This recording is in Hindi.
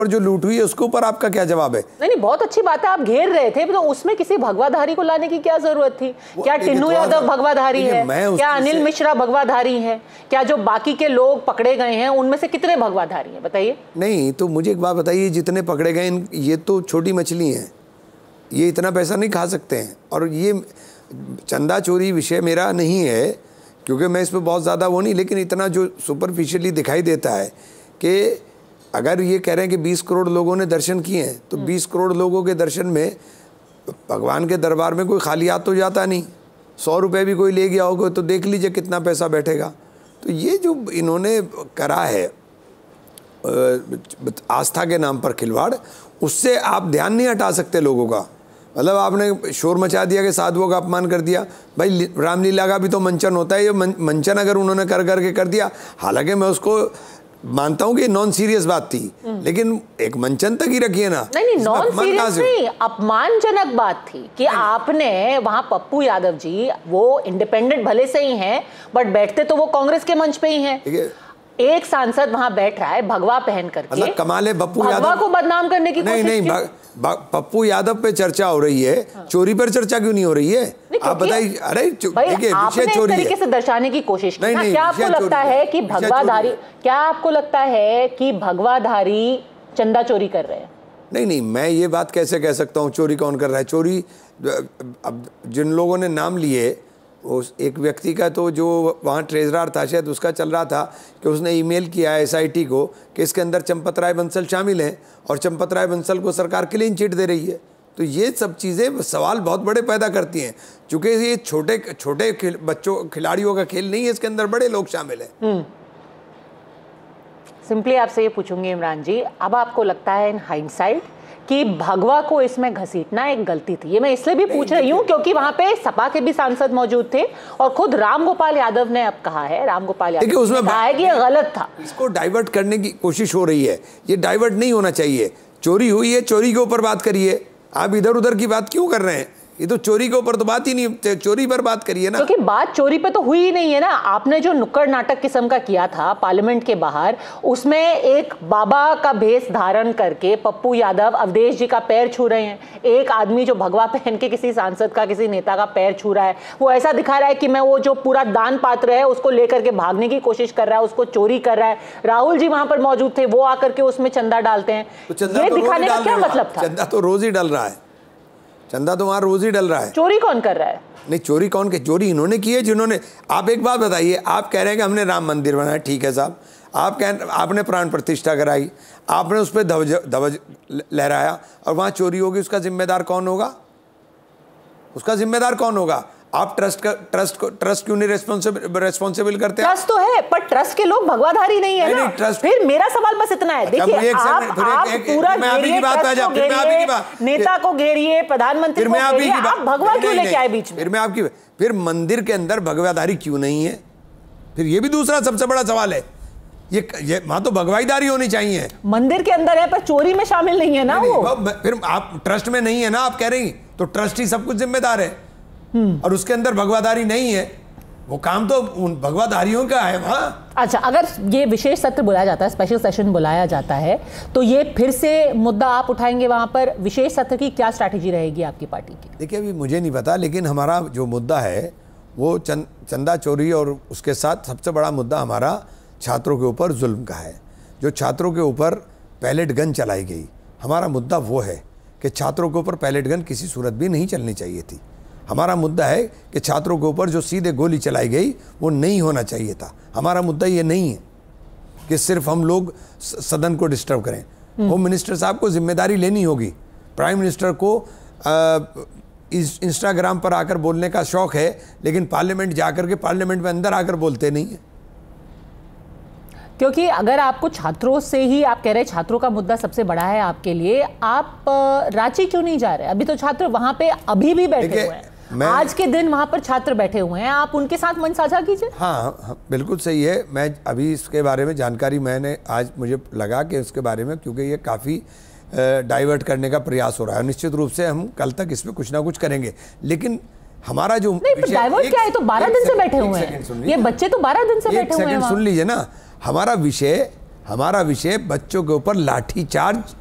और जो लूट हुई है उसके ऊपर आपका क्या जवाब है? नहीं, बहुत अच्छी बात है, आप घेर रहे थे, तो उसमें किसी भगवाधारी को लाने की क्या जरूरत थी? क्या टिन्नू यादव भगवाधारी है? क्या अनिल मिश्रा भगवाधारी है? क्या जो बाकी के लोग पकड़े गए हैं उनमें से कितने भगवाधारी हैं, बताइए? नहीं, तो मुझे एक बात बताइए, जितने पकड़े गए ये तो छोटी मछली हैं, ये इतना पैसा नहीं खा सकते हैं। और ये चंदा चोरी विषय मेरा नहीं है, क्योंकि मैं इस पर बहुत ज़्यादा वो नहीं, लेकिन इतना जो सुपरफिशियली दिखाई देता है कि अगर ये कह रहे हैं कि 20 करोड़ लोगों ने दर्शन किए हैं, तो 20 करोड़ लोगों के दर्शन में भगवान के दरबार में कोई खाली हाथ तो जाता नहीं। 100 रुपये भी कोई ले गया होगा तो देख लीजिए कितना पैसा बैठेगा। तो ये जो इन्होंने करा है आस्था के नाम पर खिलवाड़, उससे आप ध्यान नहीं हटा सकते लोगों का। मतलब आपने शोर मचा दिया कि साधुओं का अपमान कर दिया। भाई रामलीला का भी तो मंचन होता है, ये मंचन अगर उन्होंने करके कर दिया, हालांकि मैं उसको मानता हूं कि नॉन सीरियस बात थी, लेकिन एक मंचन तक ही रखिए ना। नहीं, नॉन सीरियस नहीं, अपमानजनक बात थी कि आपने वहां पप्पू यादव जी, वो इंडिपेंडेंट भले से ही हैं, बट बैठते तो वो कांग्रेस के मंच पे ही हैं। एक सांसद वहां बैठ रहा है भगवा पहन करके, मतलब कमाल है। पप्पू यादव को बदनाम करने की कोशिश नहीं, पप्पू यादव पे चर्चा हो रही है, चोरी पर चर्चा क्यों नहीं हो रही है? आप बताइए। अरे देखिए, विषय चोरी तरीके से दर्शाने की कोशिश की। क्या आपको लगता है कि भगवाधारी, क्या आपको लगता है कि भगवाधारी चंदा चोरी कर रहे हैं? नहीं, मैं ये बात कैसे कह सकता हूँ चोरी कौन कर रहा है? चोरी अब जिन लोगों ने नाम लिए, उस एक व्यक्ति का तो जो वहाँ ट्रेजरर था शायद, उसका चल रहा था कि उसने ईमेल किया एसआईटी को कि इसके अंदर चंपत राय बंसल शामिल हैं और चंपत राय बंसल को सरकार क्लीन चिट दे रही है। तो ये सब चीज़ें सवाल बहुत बड़े पैदा करती हैं, चूँकि ये छोटे बच्चों खिलाड़ियों का खेल नहीं है, इसके अंदर बड़े लोग शामिल हैं। सिंपली आपसे ये पूछूंगी इमरान जी, अब आपको लगता है इन हाइंडसाइट कि भगवा को इसमें घसीटना एक गलती थी? ये मैं इसलिए भी पूछ रही हूँ क्योंकि वहां पे सपा के भी सांसद मौजूद थे और खुद रामगोपाल यादव ने अब कहा है, रामगोपाल यादव ने कहा है कि ये गलत था। इसको डाइवर्ट करने की कोशिश हो रही है, ये डाइवर्ट नहीं होना चाहिए। चोरी हुई है, चोरी के ऊपर बात करिए। आप इधर उधर की बात क्यों कर रहे हैं? ये तो चोरी के ऊपर तो बात ही नहीं, चोरी पर बात करिए ना। क्योंकि बात चोरी पे तो हुई ही नहीं है ना। आपने जो नुक्कड़ नाटक किस्म का किया था पार्लियामेंट के बाहर, उसमें एक बाबा का भेष धारण करके पप्पू यादव अवधेश जी का पैर छू रहे हैं। एक आदमी जो भगवा पहन के किसी सांसद का, किसी नेता का पैर छू रहा है, वो ऐसा दिखा रहा है कि मैं वो जो पूरा दान पात्र है उसको लेकर के भागने की कोशिश कर रहा है, उसको चोरी कर रहा है। राहुल जी वहां पर मौजूद थे, वो आकर के उसमें चंदा डालते हैं। ये दिखाने का क्या मतलब था? चंदा तो रोज ही डल रहा है, चंदा तो वहां रोज ही डल रहा है। चोरी कौन कर रहा है? नहीं, चोरी कौन के? चोरी इन्होंने की है जिन्होंने। आप एक बात बताइए, आप कह रहे हैं कि हमने राम मंदिर बनाया, ठीक है साहब, आपने प्राण प्रतिष्ठा कराई, आपने उस पर ध्वज लहराया और वहां चोरी होगी, उसका जिम्मेदार कौन होगा? उसका जिम्मेदार कौन होगा? आप ट्रस्ट क्यों नहीं रेस्पॉन्सिबल करते? ट्रस्ट तो है, पर ट्रस्ट के लोग भगवाधारी नहीं है ना। ट्रस्ट फिर मेरा सवाल बस इतना है, देखिए आप पूरा नेता को घेरिए, प्रधानमंत्री को घेरिए, आप भगवा क्यों लेके आए बीच में? फिर मंदिर के अंदर भगवाधारी क्यों नहीं है? फिर ये भी दूसरा सबसे बड़ा सवाल है। ये वहां तो भगवाईदारी होनी चाहिए। मंदिर के अंदर है पर चोरी में शामिल नहीं है ना वो। फिर आप ट्रस्ट में नहीं है ना, आप कह रही, तो ट्रस्ट ही सब कुछ जिम्मेदार है और उसके अंदर भगवाधारी नहीं है, वो काम तो उन भगवाधारियों का है वहाँ। अच्छा, अगर ये विशेष सत्र बुलाया जाता है, स्पेशल सेशन बुलाया जाता है, तो ये फिर से मुद्दा आप उठाएंगे वहां पर? विशेष सत्र की क्या स्ट्रैटेजी रहेगी आपकी पार्टी की? देखिए, अभी मुझे नहीं पता, लेकिन हमारा जो मुद्दा है वो चंदा चोरी और उसके साथ सबसे बड़ा मुद्दा हमारा छात्रों के ऊपर जुल्म का है। जो छात्रों के ऊपर पैलेट गन चलाई गई, हमारा मुद्दा वो है कि छात्रों के ऊपर पैलेट गन किसी सूरत भी नहीं चलनी चाहिए थी। हमारा मुद्दा है कि छात्रों के ऊपर जो सीधे गोली चलाई गई वो नहीं होना चाहिए था। हमारा मुद्दा ये नहीं है कि सिर्फ हम लोग सदन को डिस्टर्ब करें। होम मिनिस्टर साहब को जिम्मेदारी लेनी होगी। प्राइम मिनिस्टर को इंस्टाग्राम पर आकर बोलने का शौक है, लेकिन पार्लियामेंट जाकर के पार्लियामेंट में अंदर आकर बोलते नहीं है। क्योंकि अगर आपको छात्रों से ही, आप कह रहे हैं छात्रों का मुद्दा सबसे बड़ा है आपके लिए, आप रांची क्यों नहीं जा रहे? अभी तो छात्र वहां पे अभी भी बैठे हुए हैं, आज के दिन वहां पर छात्र बैठे हुए हैं, आप उनके साथ मन साझा कीजिए। हाँ, बिल्कुल सही है। मैं अभी इसके बारे में जानकारी मैंने आज मुझे लगा कि उसके बारे में, क्योंकि ये काफ़ी डाइवर्ट करने का प्रयास हो रहा है। निश्चित रूप से हम कल तक इसमें कुछ ना कुछ करेंगे, लेकिन हमारा जो डाइवर्ट क्या है, तो 12 दिन से बैठे हुए हैं ये बच्चे, तो 12 दिन से बैठे हुए हैं। सुन लीजिए ना, हमारा विषय हमारा विषय बच्चों के ऊपर लाठी चार्ज